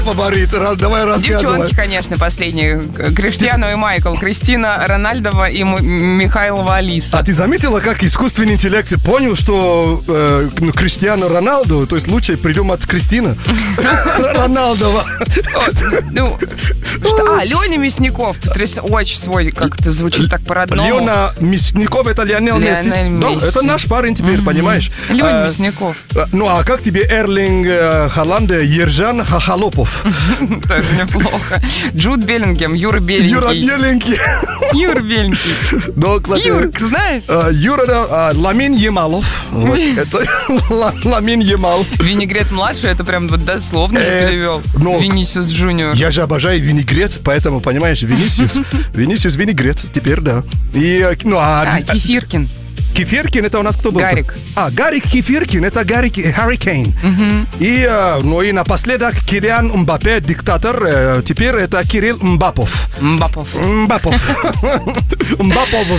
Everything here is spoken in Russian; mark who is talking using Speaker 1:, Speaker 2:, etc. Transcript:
Speaker 1: фаворит? Давай рассказывай.
Speaker 2: Девчонки, конечно, последние. Криштиану и Майкл. Кристина Рональдова и Михайлова Алиса.
Speaker 1: А ты заметила, как искусственный интеллект понял, что Криштиану Роналду, то есть лучше придем от Кристины Роналдова.
Speaker 2: Леня Мясников. Очень свой, как это звучит так по-родному.
Speaker 1: Лена Мясников, это Лионель Месси. Да, это наш парень теперь, понимаешь?
Speaker 2: Леня Мясников.
Speaker 1: Ну, а как тебе Эрлинг Халанд, Ержан Хохолопов?
Speaker 2: Тоже неплохо. Джуд Беллингем, Юра Беленький.
Speaker 1: Юра Беленький.
Speaker 2: Юра Беленький.
Speaker 1: Ну, кстати,
Speaker 2: Юрк, знаешь?
Speaker 1: Юра Ламин Ямалов. Вот это Ламин Ямал.
Speaker 2: Винегрет младший, это прям вот дословно перевел. Винисиус Джуниор.
Speaker 1: Я же обожаю винегрет, поэтому, понимаешь, Винисиус Винегрет, теперь да.
Speaker 2: Кефиркин.
Speaker 1: Кефиркин, это у нас кто был?
Speaker 2: Гарик.
Speaker 1: Гарик Кефиркин, это Гарри Кейн. И напоследок Килиан Мбаппе, диктатор. Теперь это Кирилл Мбапов.
Speaker 2: Мбапов.
Speaker 1: Мбапов